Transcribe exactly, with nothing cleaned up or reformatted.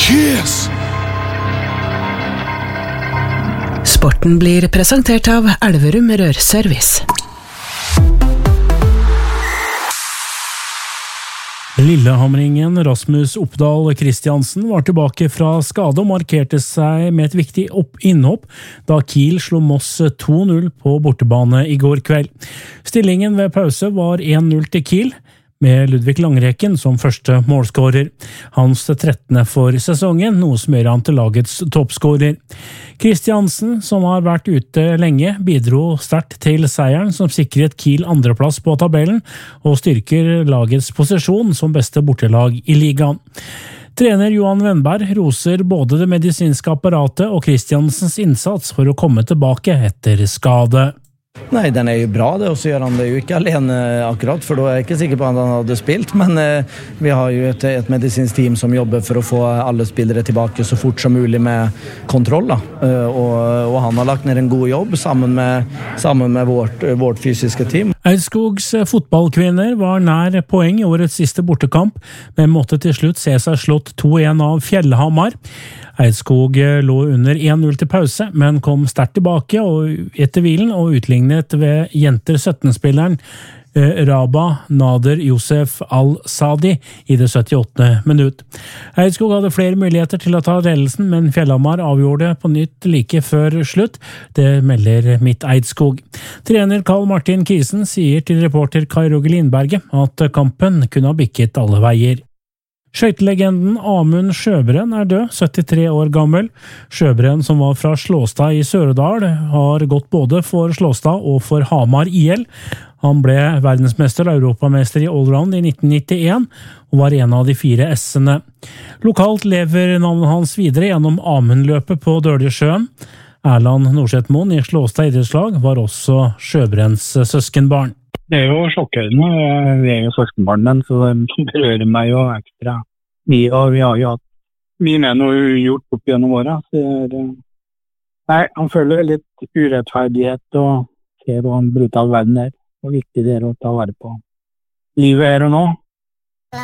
Yes! Sporten blir presentert av Elverum Rørservice. Lillehamringen Rasmus Oppdal Christiansen var tilbake fra skade og markerte seg med et viktig innhopp da Kiel slo Moss to null på bortebane i går kveld. Stillingen ved pause var én null til Kiel, med Ludvig Langreken som første målskårer. Hans trettende for sesongen, noe som gjør han til lagets toppskårer. Christiansen, som har vært ute lenge, bidro sterkt til seieren som sikret Kiel andreplass på tabellen og styrker lagets posisjon som beste bortelag i ligaen. Trener Johan Wennberg roser både det medisinske apparatet og Christiansens innsats for å komme tilbake etter skade. Nej, den är ju bra det, och så gör han det ju inte alene akkurat, för då är jag inte säker på att han hade spilt, men eh, vi har ju ett, ett medicinskt team som jobbar för att få alla spelare tillbaka så fort som möjligt med kontroll. Eh, och, och han har lagt ner en god jobb sammen med, sammen med vårt, vårt fysiska team. Eidskogs fotballkvinner var nær poeng i årets siste bortekamp, men måtte til slutt se seg slått to én av Fjellhamar. Eidskog lå under én null til pause, men kom sterkt tilbake og etter hvilen og utlignet ved jenter sytten-spilleren Raba Nader Josef Al-Sadi i det syttiåttende minutt. Eidskog hadde flere muligheter til å ta ledelsen, men Fjellhamar avgjorde på nytt like før slutt. Det melder Midt Eidskog. Trener Karl Martin Kisen sier til reporter Kai Roger Lindberget at kampen kunne ha bikket alle veier. Skøytelegenden Amund Sjøbrenn er død, syttitre år gammel. Sjøbrenn, som var fra Slåstad i Søredal, har gått både for Slåstad og for Hamar I L. Han ble verdensmester og europamester i allround i nitten nittien og var en av de fire S-ene. Lokalt lever navnet hans videre gjennom Amundløpet på Døljesjøen. Erland Norsetmoen i Slåstad idrettslag var også Sjøbrenns søskenbarn. Det er jo sjokkerende, vi er jo søskenbarn, så det berører meg jo ekstra mye, og vi har jo hatt mye med noe gjort opp gjennom året. Det, nei, han føler litt urettferdighet og ser hvor en brutal verden er, og viktig det er å ta vare på livet her og nå.